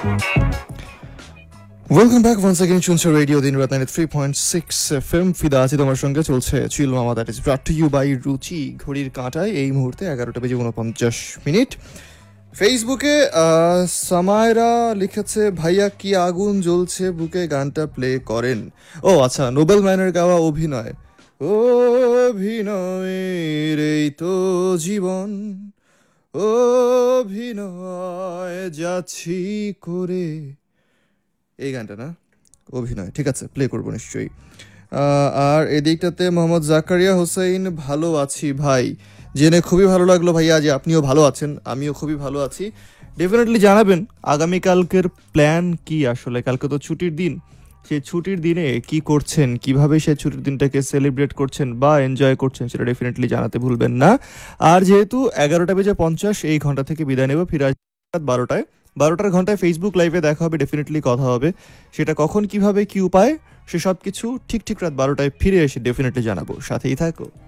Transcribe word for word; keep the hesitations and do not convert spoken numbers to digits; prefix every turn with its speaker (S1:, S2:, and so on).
S1: welcome back once again শুনছো radio দিন রাত ninety three point six FM ফিদা আছি তোমার সঙ্গে চলছে চিল মামা that is ব্রট to you by রুচি ঘড়ির কাঁটায় এই মুহূর্তে এগারোটা বেজে উনপঞ্চাশ মিনিট ফেসবুকে সামায়রা লিখেছে ভাইয়া কি আগুন জ্বলছে বুকে গানটা প্লে করেন ও আচ্ছা নোবেল ম্যানের গাওয়া অভিনয় অভিনয়ের এই তো জীবন অভিনয় যাচ্ছি করে এই গানটা না অভিনয় ঠিক আছে প্লে করবো নিশ্চয়ই আর এদিকটাতে মোহাম্মদ জাকারিয়া হোসেন ভালো আছি ভাই জেনে খুবই ভালো লাগলো ভাইয়া যে আপনিও ভালো আছেন আমিও খুবই ভালো আছি ডেফিনেটলি জানাবেন আগামীকালকের প্ল্যান কি আসলে কালকে তো ছুটির দিন সেই ছুটির দিনে কি করছেন কিভাবে সেই ছুটির দিনটাকে সেলিব্রেট করছেন বা এনজয় করছেন সেটা ডেফিনেটলি জানাতে ভুলবেন না আর যেহেতু এগারোটা বেজে পঞ্চাশ এই ঘন্টা থেকে বিদায় নেব ফিরে রাত বারোটায় বারোটার ঘন্টায় ফেসবুক লাইভে দেখা হবে ডেফিনেটলি কথা হবে সেটা কখন কিভাবে কি উপায় সেসব কিছু ঠিক ঠিক রাত বারোটায় ফিরে এসে ডেফিনেটলি জানাবো সাথেই থাকো